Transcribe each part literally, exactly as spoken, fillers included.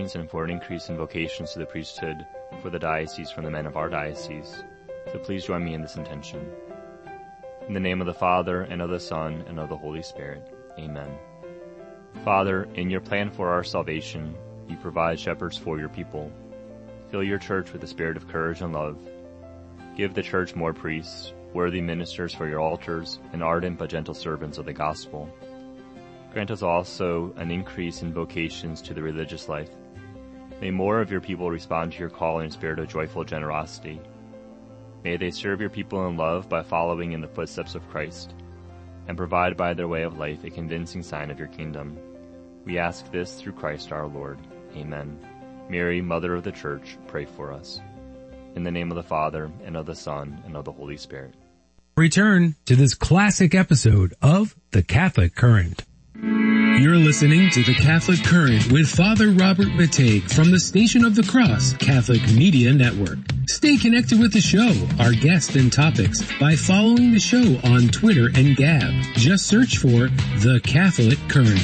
intentions and for an increase in vocations to the priesthood for the diocese from the men of our diocese. So please join me in this intention. In the name of the Father, and of the Son, and of the Holy Spirit. Amen. Father, in your plan for our salvation, you provide shepherds for your people. Fill your church with the spirit of courage and love. Give the church more priests, worthy ministers for your altars, and ardent but gentle servants of the gospel. Grant us also an increase in vocations to the religious life. May more of your people respond to your call in a spirit of joyful generosity. May they serve your people in love by following in the footsteps of Christ, and provide by their way of life a convincing sign of your kingdom. We ask this through Christ our Lord. Amen. Mary, Mother of the Church, pray for us. In the name of the Father, and of the Son, and of the Holy Spirit. Return to this classic episode of The Catholic Current. You're listening to The Catholic Current with Father Robert Matej from the Station of the Cross Catholic Media Network. Stay connected with the show, our guests and topics by following the show on Twitter and Gab. Just search for The Catholic Current.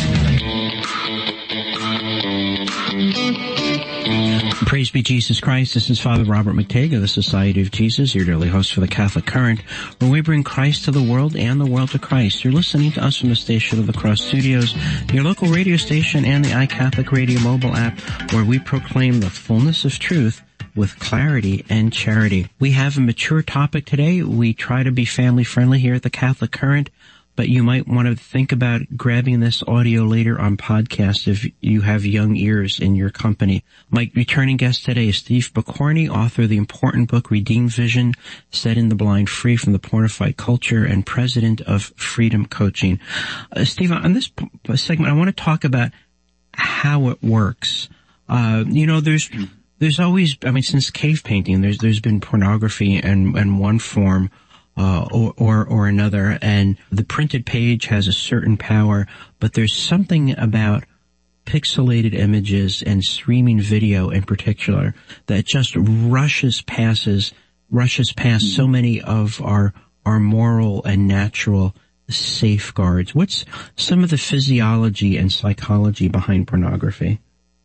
Praise be Jesus Christ. This is Father Robert Matej of the Society of Jesus, your daily host for the Catholic Current, where we bring Christ to the world and the world to Christ. You're listening to us from the Station of the Cross Studios, your local radio station, and the iCatholic Radio mobile app, where we proclaim the fullness of truth with clarity and charity. We have a mature topic today. We try to be family friendly here at the Catholic Current, but you might want to think about grabbing this audio later on podcast if you have young ears in your company. My returning guest today is Steve Pokorny, author of the important book Redeemed Vision, Setting the Blind Free from the Pornified Culture, and president of Freedom Coaching. Uh, Steve, on this p- segment, I want to talk about how it works. Uh, you know, there's there's always, I mean, since cave painting, there's there's been pornography in, in one form Uh, or, or, or another, and the printed page has a certain power, but there's something about pixelated images and streaming video in particular that just rushes passes, rushes past mm-hmm. so many of our, our moral and natural safeguards. What's some of the physiology and psychology behind pornography?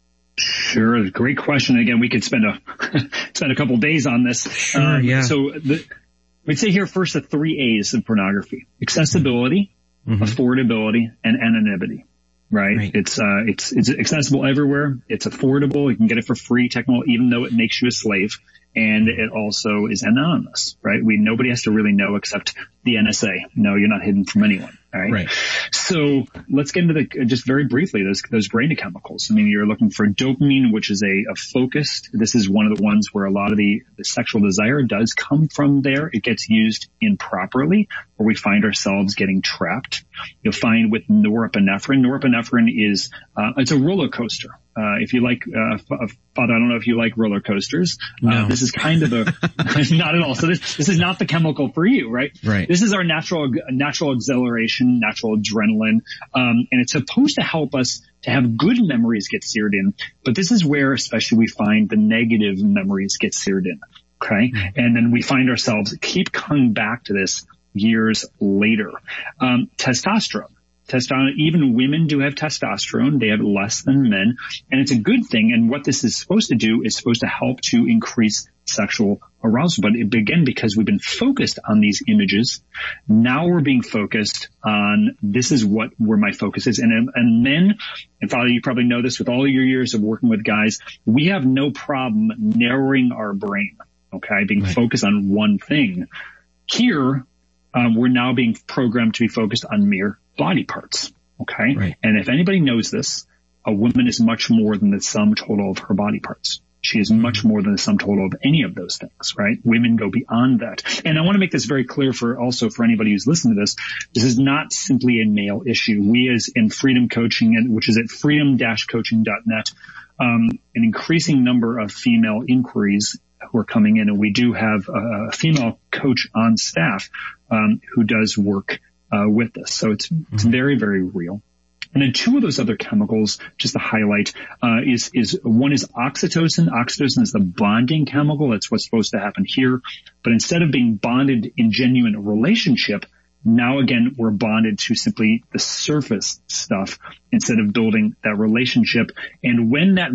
Sure. Great question. Again, we could spend a, spend a couple days on this. Sure, um, yeah. So the, We'd say here first the three A's of pornography: accessibility, mm-hmm. affordability, and anonymity. Right? right? It's uh, it's it's accessible everywhere. It's affordable. You can get it for free, technical, even though it makes you a slave. And it also is anonymous, right? We nobody has to really know except the N S A. No, you're not hidden from anyone. All right. Right. So let's get into the just very briefly those those brain chemicals. I mean, you're looking for dopamine, which is a, a focused. This is one of the ones where a lot of the, the sexual desire does come from there. It gets used improperly, where we find ourselves getting trapped. You'll find with norepinephrine. Norepinephrine is uh, it's a roller coaster. Uh, if you like, uh, Father, I don't know if you like roller coasters. No. Uh, this is kind of a, not at all. So this, this is not the chemical for you, right? Right. This is our natural, natural exhilaration, natural adrenaline. Um, and it's supposed to help us to have good memories get seared in. But this is where especially we find the negative memories get seared in. Okay. Mm-hmm. And then we find ourselves keep coming back to this years later. Um, testosterone. Testosterone, even women do have testosterone. They have less than men. And it's a good thing. And what this is supposed to do is supposed to help to increase sexual arousal. But it, again, because we've been focused on these images, now we're being focused on this is what where my focus is. And, and men, and Father, you probably know this with all your years of working with guys, we have no problem narrowing our brain, okay, being right. focused on one thing. Here, um, we're now being programmed to be focused on mere body parts. Okay. Right. And if anybody knows this, a woman is much more than the sum total of her body parts. She is much more than the sum total of any of those things, right? Women go beyond that. And I want to make this very clear for also for anybody who's listening to this. This is not simply a male issue. We as in Freedom Coaching, which is at freedom dash coaching dot net, um, an increasing number of female inquiries who are coming in. And we do have a female coach on staff, um, who does work Uh, with this. So it's, it's very, very real. And then two of those other chemicals, just to highlight, uh, is, is one is oxytocin. Oxytocin is the bonding chemical. That's what's supposed to happen here. But instead of being bonded in genuine relationship, now again, we're bonded to simply the surface stuff instead of building that relationship. And when that